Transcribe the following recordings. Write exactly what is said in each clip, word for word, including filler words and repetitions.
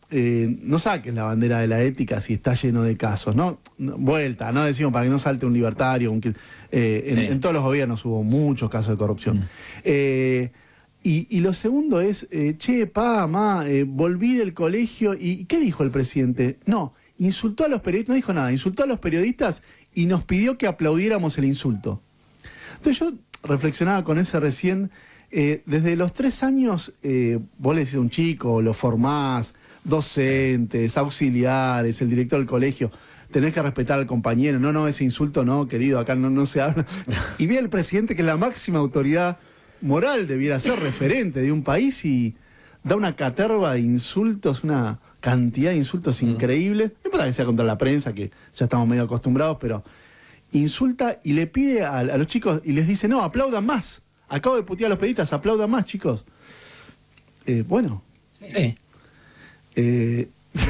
eh, no saques la bandera de la ética si está lleno de casos, ¿no? Vuelta, no decimos para que no salte un libertario, un, eh, en, sí. en todos los gobiernos hubo muchos casos de corrupción. Mm. Eh, y, y lo segundo es, eh, che, pa, ma, eh, volví del colegio, y ¿qué dijo el presidente? No, insultó a los periodistas, no dijo nada, insultó a los periodistas y nos pidió que aplaudiéramos el insulto. Entonces yo reflexionaba con ese recién, eh, desde los tres años, eh, vos le decís a un chico, lo formás, docentes, auxiliares, el director del colegio, tenés que respetar al compañero, no, no, ese insulto no, querido, acá no, no se habla. Y vi al presidente, que es la máxima autoridad moral, debiera ser referente de un país, y da una caterva de insultos, una cantidad de insultos increíbles, no importa que sea contra la prensa, que ya estamos medio acostumbrados, pero insulta y le pide a, a los chicos, y les dice, no, aplaudan más, acabo de putear a los periodistas, aplaudan más, chicos. Eh, bueno. Sí. Eh,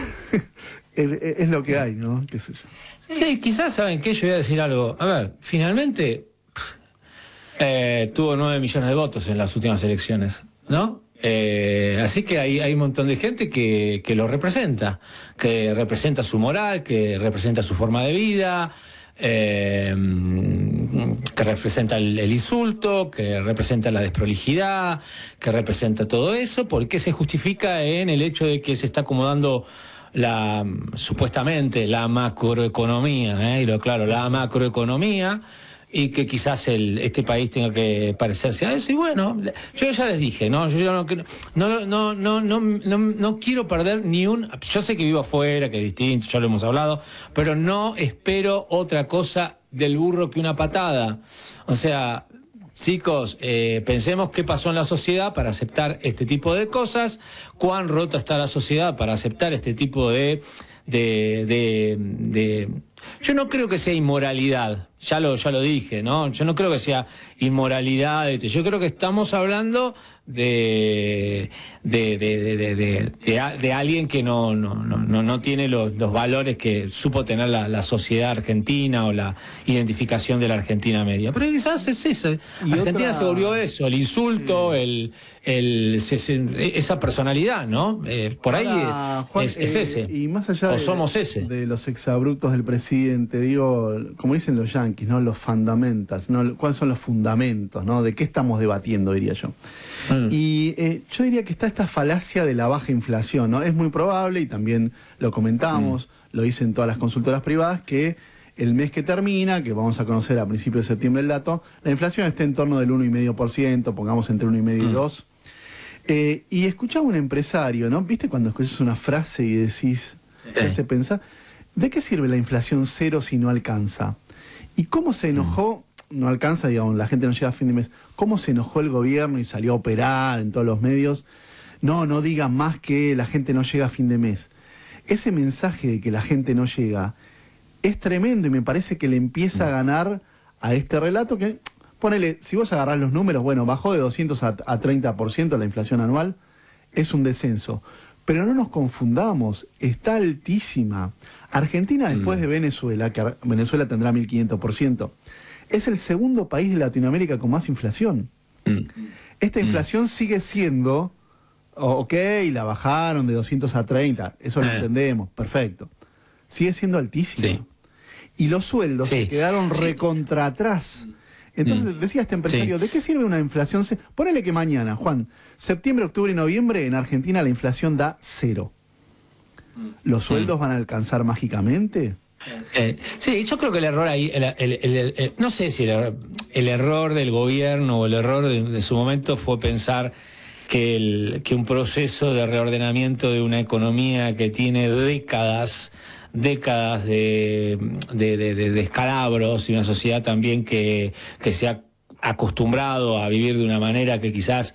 es, es lo que hay, ¿no? ¿Qué sé yo? Sí, quizás, ¿saben qué? Yo voy a decir algo. A ver, finalmente eh, tuvo nueve millones de votos en las últimas elecciones, ¿no? Eh, así que hay, hay un montón de gente que, que lo representa, que representa su moral, que representa su forma de vida, eh, que representa el, el insulto, que representa la desprolijidad, que representa todo eso, porque se justifica en el hecho de que se está acomodando la supuestamente la macroeconomía, ¿eh? Y lo claro, la macroeconomía, y que quizás el, este país tenga que parecerse a eso. Y bueno, yo ya les dije, no, yo no, no, no, no, no, no, no quiero perder ni un. Yo sé que vivo afuera, que es distinto, ya lo hemos hablado, pero no espero otra cosa del burro que una patada. O sea, chicos, eh, pensemos qué pasó en la sociedad para aceptar este tipo de cosas, cuán rota está la sociedad para aceptar este tipo de, de, de, de yo no creo que sea inmoralidad, ya lo, ya lo dije, ¿no? Yo no creo que sea inmoralidad, yo creo que estamos hablando de de, de, de, de, de, de, de alguien que no, no, no, no tiene los, los valores que supo tener la, la sociedad argentina o la identificación de la Argentina media. Pero quizás es eso. Argentina otra... se volvió eso, el insulto, sí. el, el, se, se, esa personalidad, ¿no? Eh, por Ahora, ahí Juan, es, es eh, ese. Y más allá o de, somos ese. de los exabruptos del presidente, digo, como dicen los yanquis, ¿no? Los fundamentals, ¿no? ¿Cuáles son los fundamentos, ¿no? ¿De qué estamos debatiendo, diría yo? Mm. Y eh, yo diría que está esta falacia de la baja inflación, ¿no? Es muy probable, y también lo comentamos, mm. lo dicen todas las consultoras privadas, que el mes que termina, que vamos a conocer a principios de septiembre el dato, la inflación esté en torno del uno coma cinco por ciento, pongamos entre uno coma cinco y dos. Eh, y escuchaba un empresario, ¿no? ¿Viste cuando escuchas una frase y decís, te hace pensar, ¿de qué sirve la inflación cero si no alcanza? ¿Y cómo se enojó? No alcanza, digamos, la gente no llega a fin de mes. ¿Cómo se enojó el gobierno y salió a operar en todos los medios? No, no digan más que la gente no llega a fin de mes. Ese mensaje de que la gente no llega es tremendo, y me parece que le empieza a ganar a este relato que, ponele, si vos agarrás los números, bueno, bajó de doscientos a, a treinta por ciento la inflación anual, es un descenso. Pero no nos confundamos, está altísima. Argentina, después mm. de Venezuela, que Venezuela tendrá mil quinientos por ciento, es el segundo país de Latinoamérica con más inflación. Mm. Esta inflación mm. sigue siendo, ok, la bajaron de doscientos a treinta, eso eh. lo entendemos, perfecto. Sigue siendo altísima. Sí. Y los sueldos sí. se quedaron sí. recontra atrás. Entonces, mm. decía este empresario, sí. ¿de qué sirve una inflación? Ponele que mañana, Juan, septiembre, octubre y noviembre, en Argentina la inflación da cero. ¿Los sueldos mm. van a alcanzar mágicamente? Eh, sí, yo creo que el error ahí, el, el, el, el, el, no sé si el error, el error del gobierno o el error de, de su momento fue pensar que, el, que un proceso de reordenamiento de una economía que tiene décadas, décadas de, de, de, de descalabros, y una sociedad también que, que se ha acostumbrado a vivir de una manera que quizás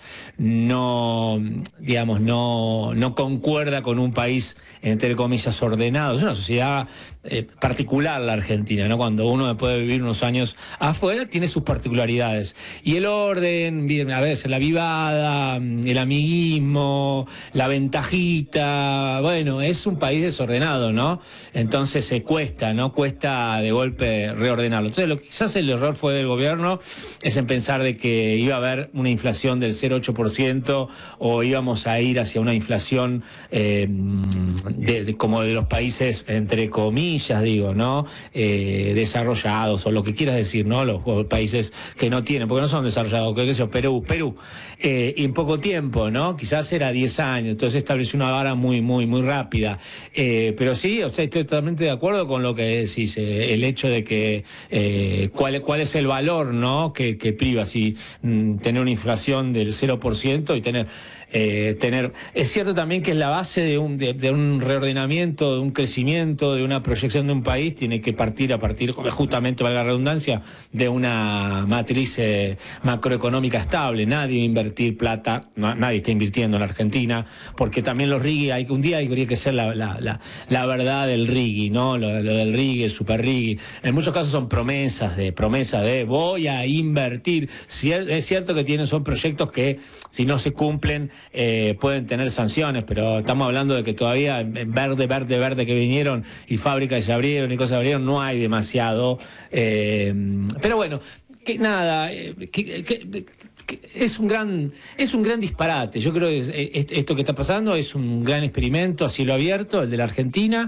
no, digamos, no, no concuerda con un país, entre comillas, ordenado. Es una sociedad eh, particular la Argentina, ¿no? Cuando uno después de vivir unos años afuera tiene sus particularidades. Y el orden, a veces la vivada, el amiguismo, la ventajita, bueno, es un país desordenado, ¿no? Entonces se cuesta, ¿no? Cuesta de golpe reordenarlo. Entonces, lo que quizás el error fue del gobierno es en pensar de que iba a haber una inflación del cero coma ocho por ciento o íbamos a ir hacia una inflación eh, de, de, como de los países, entre comillas, digo, ¿no? Eh, desarrollados, o lo que quieras decir, ¿no? Los, los países que no tienen, porque no son desarrollados, qué sé yo, Perú, Perú, eh, en poco tiempo, ¿no? Quizás era diez años, entonces estableció una vara muy, muy, muy rápida. Eh, pero sí, o sea, estoy totalmente de acuerdo con lo que decís, eh, el hecho de que eh, cuál, cuál es el valor, ¿no? Que, que priva, si mm, tener una inflación del cero por ciento y tener, eh, tener... Es cierto también que la base de un, de, de un reordenamiento, de un crecimiento, de una proyección de un país, tiene que partir a partir, justamente, valga la redundancia, de una matriz eh, macroeconómica estable. Nadie va a invertir plata, no, nadie está invirtiendo en la Argentina, porque también los RIGI, hay, un día habría que ser la, la, la, la verdad del RIGI, ¿no? Lo, lo del RIGI, el super RIGI. En muchos casos son promesas de promesas de voy a invertir. Cier, es cierto que tienen, son proyectos que si no se cumplen eh, pueden tener sanciones, pero estamos hablando de que todavía en verde, verde, verde que vinieron y fábricas se abrieron y cosas se abrieron, no hay demasiado. Eh, pero bueno, que nada, eh, que, que, que es un gran es un gran disparate. Yo creo que es, es, esto que está pasando es un gran experimento a cielo abierto, el de la Argentina,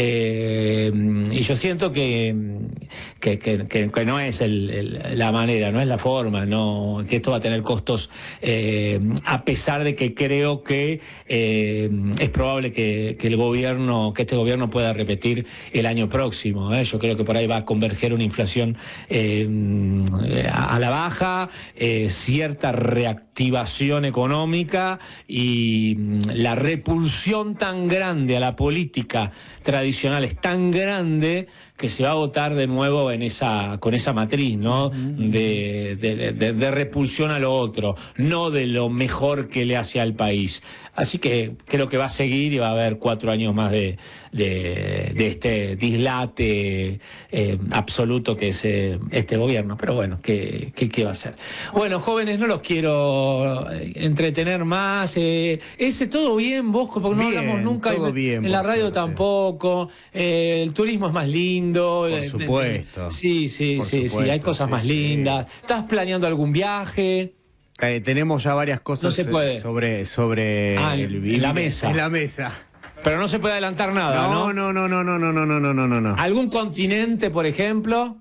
eh, y yo siento que que, que, que, que no es el, el, la manera, no es la forma, no, que esto va a tener costos, eh, a pesar de que creo que eh, es probable que, que el gobierno, que este gobierno pueda repetir el año próximo, ¿eh? Yo creo que por ahí va a converger una inflación eh, a, a la baja, eh, cierta reactivación económica y la repulsión tan grande a la política tradicional es tan grande que se va a votar de nuevo en esa, con esa matriz, ¿no? De, de, de, de repulsión a lo otro, no de lo mejor que le hace al país. Así que creo que va a seguir y va a haber cuatro años más de, de, de este dislate eh, absoluto que es eh, este gobierno. Pero bueno, ¿qué, qué, qué va a hacer? Bueno, jóvenes, no los quiero entretener más. Eh, ese todo bien, Bosco, porque no bien, hablamos nunca. Todo bien, en la radio suerte. Tampoco. Eh, el turismo es más lindo. Por supuesto. Eh, sí, sí, Por sí, supuesto, sí, hay cosas sí, más sí. lindas. ¿Estás planeando algún viaje? Eh, tenemos ya varias cosas no se puede. sobre, sobre ah, el en la mesa. En la mesa. Pero no se puede adelantar nada, ¿no? No, no, no, no, no, no, no, no, no, no, no. ¿Algún continente, por ejemplo?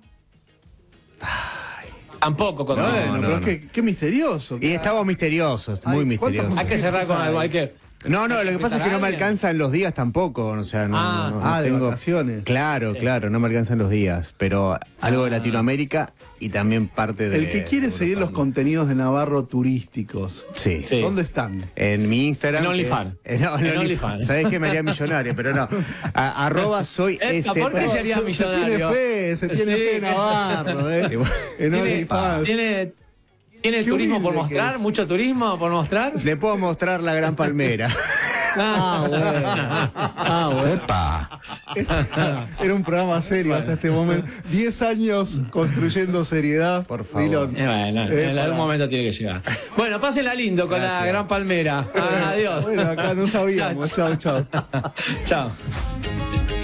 Ay. Tampoco continente. No, no, no, pero no. Qué, qué misterioso. Y estamos misteriosos, muy Ay, misteriosos. Hay que cerrar con algo, hay que... No, no, lo que pasa es que no me alcanzan los días tampoco, o sea, no, ah, no, no, ah, no de tengo... vacaciones. Claro, sí. claro, no me alcanzan los días, pero algo ah. de Latinoamérica y también parte de... El que quiere de seguir los contenidos de Navarro turísticos, sí. Sí. ¿dónde están? En mi Instagram. En OnlyFans. Eh, no, en en OnlyFans. OnlyFans. Sabés que me haría millonario, pero no. A, arroba soy Eh, ese. ¿por qué No, sería se, se millonario? tiene fe, se tiene Sí. fe Navarro, ¿eh? En ¿Tiene, OnlyFans. ¿Tiene, ¿tiene Qué turismo por humilde que mostrar? es. ¿Mucho turismo por mostrar? Le puedo mostrar la Gran Palmera. Ah, bueno. Ah, bueno. Epa. Era un programa serio hasta este momento. Diez años construyendo seriedad. Por favor. Dillon. Eh, bueno, Eh, en para- algún momento tiene que llegar. Bueno, pásenla lindo con Gracias. la Gran Palmera. Ah, adiós. Bueno, acá no sabíamos. Chao, chao. Chao.